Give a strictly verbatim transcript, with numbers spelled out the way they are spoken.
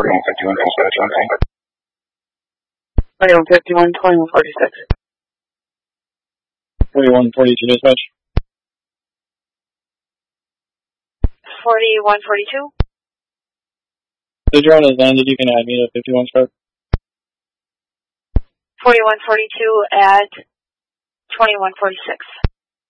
forty-one fifty-one, dispatch on thing. forty-one fifty-one, twenty-one forty-six. forty-one forty-two, dispatch. forty-one forty-two. The drone is landed, you can add me to fifty-one stroke. forty-one forty-two at twenty-one forty-six.